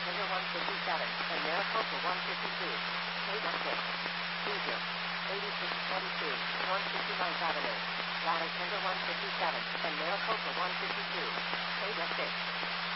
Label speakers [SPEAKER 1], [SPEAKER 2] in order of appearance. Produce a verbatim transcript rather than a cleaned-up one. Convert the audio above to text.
[SPEAKER 1] Tender one fifty-seven, and Maricopa one fifty-two. Data six. Hoosier. eighty-six twenty-two, one fifty-ninth Avenue. Data Tender one fifty-seven, and Maricopa one fifty-two. Data six.